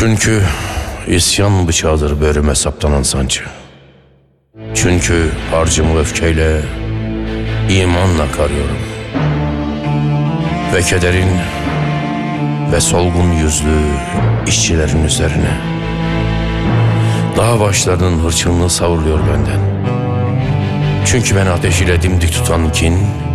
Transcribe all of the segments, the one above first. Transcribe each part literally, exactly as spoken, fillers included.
Çünkü isyan bıçağıdır böğrüme saplanan sancı. Çünkü harcımı öfkeyle, imanla karıyorum. Ve kederin ve solgun yüzlü işçilerin üzerine. Dağ başlarının hırçınlığı savruluyor benden. Çünkü ben ateş ile dimdik tutan kin,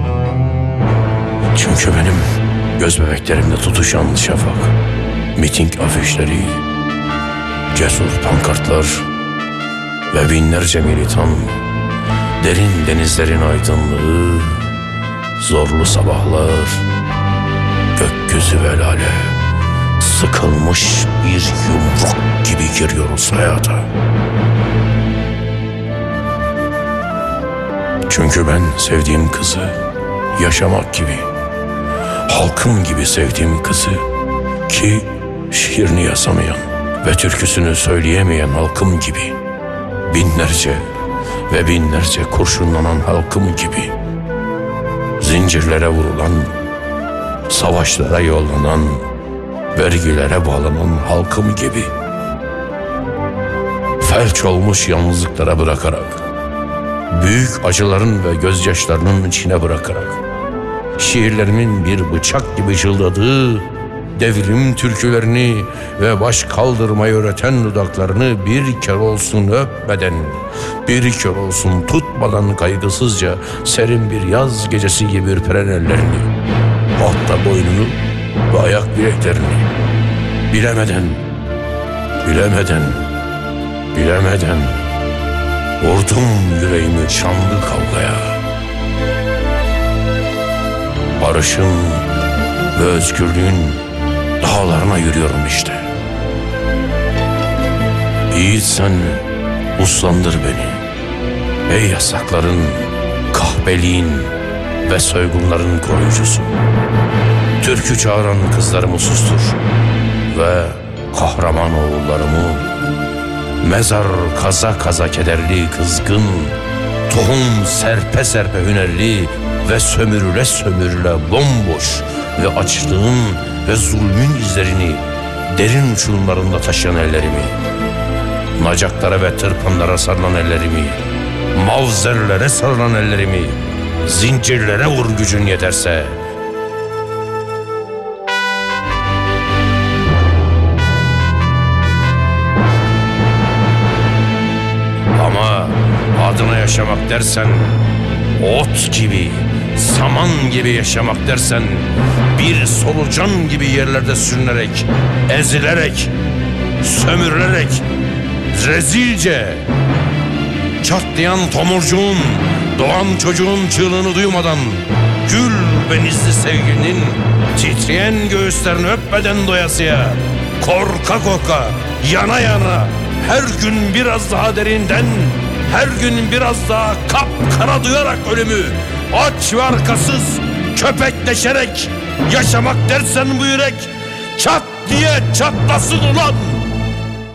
çünkü benim göz bebeklerimde tutuşan şafak, miting afişleri, cesur pankartlar ve binlerce militan, derin denizlerin aydınlığı, zorlu sabahlar, gökyüzü ve lale, sıkılmış bir yumruk gibi giriyoruz hayata. Çünkü ben sevdiğim kızı yaşamak gibi, halkım gibi sevdiğim kızı, ki şiirini yazamayan ve türküsünü söyleyemeyen halkım gibi, binlerce ve binlerce kurşunlanan halkım gibi, zincirlere vurulan, savaşlara yollanan, vergilere bağlanan halkım gibi, felç olmuş yalnızlıklara bırakarak, büyük acıların ve gözyaşlarının içine bırakarak, şiirlerimin bir bıçak gibi çıldadığı devrim türkülerini ve baş kaldırmayı öğreten dudaklarını bir kere olsun öpmeden, bir kere olsun tutmadan kaygısızca serin bir yaz gecesi gibi ürperen ellerini, hatta boynunu ve ayak bileklerini, bilemeden, bilemeden, bilemeden vurdum yüreğimi şanlı kavgaya. Barışın ve özgürlüğün dağlarına yürüyorum işte. Yiğit sen uslandır beni. Ey yasakların, kahpeliğin ve soygunların koruyucusu. Türkü çağıran kızlarımı sustur ve kahraman oğullarımı, mezar kaza kaza kederli kızgın, tohum serpe serpe hünerli ve sömürüle sömürüle bomboş ve açlığın ve zulmün izlerini derin uçurumlarında taşıyan ellerimi, nacaklara ve tırpanlara sarılan ellerimi, mavzerlere sarılan ellerimi, zincirlere vur gücün yeterse. Ama adına yaşamak dersen, ot gibi, saman gibi yaşamak dersen, bir solucan gibi yerlerde sürünerek, ezilerek, sömürülerek, rezilce, çatlayan tomurcuğun, doğan çocuğun çığlığını duymadan, gül benizli sevgilinin titreyen göğüslerini öpmeden doyasıya, korka korka, yana yana, her gün biraz daha derinden, her gün biraz daha kapkara duyarak ölümü, aç ve arkasız, köpekleşerek yaşamak dersen bu yürek, çat diye çatlasın ulan!